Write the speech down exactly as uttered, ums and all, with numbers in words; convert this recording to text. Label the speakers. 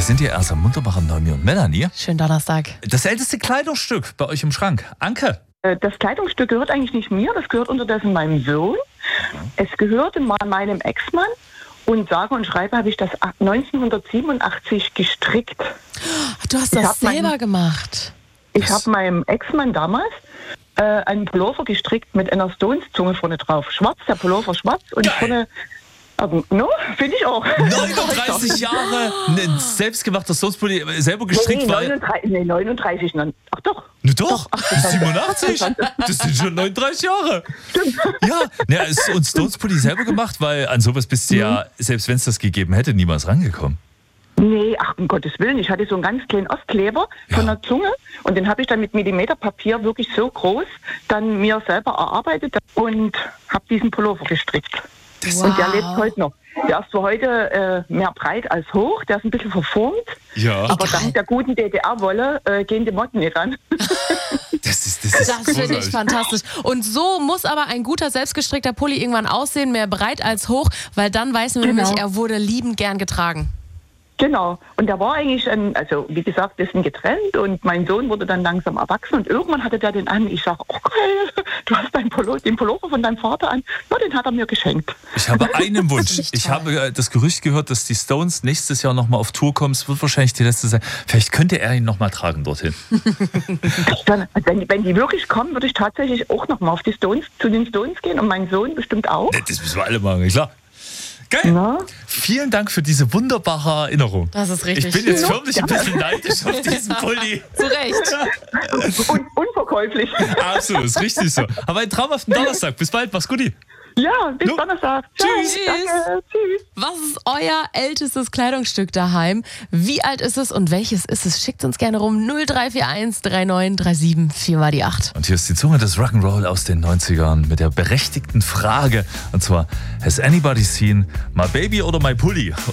Speaker 1: sind hier erst am Munterbach, Naomi und Melanie.
Speaker 2: Schönen Donnerstag.
Speaker 1: Das älteste Kleidungsstück bei euch im Schrank. Anke.
Speaker 3: Das Kleidungsstück gehört eigentlich nicht mir, das gehört unterdessen meinem Sohn. Es gehörte mal meinem Ex-Mann und sage und schreibe, habe ich das neunzehnhundertsiebenundachtzig gestrickt.
Speaker 2: Du hast
Speaker 3: Ich
Speaker 2: das
Speaker 3: hab mein-
Speaker 2: selber gemacht.
Speaker 3: Ich habe meinem Ex-Mann damals äh, einen Pullover gestrickt mit einer Stones-Zunge vorne drauf. Schwarz, der Pullover schwarz und
Speaker 1: Geil.
Speaker 3: vorne... Also, no, finde ich auch.
Speaker 1: neununddreißig Jahre, ein selbstgemachter Stones-Pulli, selber gestrickt,
Speaker 3: nee,
Speaker 1: weil...
Speaker 3: neununddreißig, nee, neununddreißig, nein. Ach doch.
Speaker 1: Ne doch, siebenundachtzig. Das sind schon neununddreißig Jahre.
Speaker 3: Stimmt.
Speaker 1: Ja, ne, ist- und Stones-Pulli selber gemacht, weil an sowas bist du ja, selbst wenn es das gegeben hätte, niemals rangekommen.
Speaker 3: Nee, ach um Gottes Willen, ich hatte so einen ganz kleinen Aufkleber von
Speaker 1: Ja.
Speaker 3: der Zunge und den habe ich dann mit Millimeterpapier wirklich so groß dann mir selber erarbeitet und habe diesen Pullover gestrickt.
Speaker 2: Wow.
Speaker 3: Und der lebt heute noch. Der ist zwar heute äh, mehr breit als hoch, der ist ein bisschen verformt,
Speaker 1: Ja.
Speaker 3: aber
Speaker 2: Egal.
Speaker 3: dank der guten D D R-Wolle äh, gehen die Motten nicht ran.
Speaker 1: Das ist, das ist
Speaker 2: Das finde ich
Speaker 1: großartig.
Speaker 2: fantastisch. Und so muss aber ein guter, selbstgestrickter Pulli irgendwann aussehen, mehr breit als hoch, weil dann weiß man
Speaker 3: Genau.
Speaker 2: nämlich, er wurde liebend gern getragen.
Speaker 3: Genau. Und der war eigentlich, ein, also wie gesagt, wir sind getrennt und mein Sohn wurde dann langsam erwachsen und irgendwann hatte der den an. Ich sage, oh geil, du hast deinen Pullover, den Pullover von deinem Vater an. Ja, den hat er mir geschenkt.
Speaker 1: Ich habe einen Wunsch.
Speaker 2: Das ist
Speaker 1: Ich
Speaker 2: toll.
Speaker 1: habe äh, das Gerücht gehört, dass die Stones nächstes Jahr nochmal auf Tour kommen. Es wird wahrscheinlich die letzte sein. Vielleicht könnte er ihn nochmal tragen dorthin.
Speaker 3: Dann, also wenn, die- wenn die wirklich kommen, würde ich tatsächlich auch nochmal auf die Stones, zu den Stones gehen und mein Sohn bestimmt auch.
Speaker 1: Das müssen wir alle machen, klar. Geil.
Speaker 3: Na?
Speaker 1: Vielen Dank für diese wunderbare Erinnerung.
Speaker 2: Das ist richtig.
Speaker 1: Ich bin jetzt
Speaker 3: Ja.
Speaker 1: förmlich ein bisschen neidisch auf diesen Pulli.
Speaker 2: Zu Recht.
Speaker 3: Und unverkäuflich.
Speaker 1: Absolut, ist richtig so. Aber einen traumhaften Donnerstag. Bis bald, mach's gut.
Speaker 3: Ja, bis
Speaker 1: Jo.
Speaker 3: Donnerstag. Ciao.
Speaker 1: Tschüss.
Speaker 3: Danke. Tschüss.
Speaker 2: Was ist euer ältestes Kleidungsstück daheim? Wie alt ist es und welches ist es? Schickt uns gerne rum. null drei vier eins drei neun drei sieben vier mal die acht.
Speaker 1: Und hier ist die Zunge des Rock'n'Roll aus den neunzigern mit der berechtigten Frage. Und zwar, has anybody seen my baby oder my Pulli?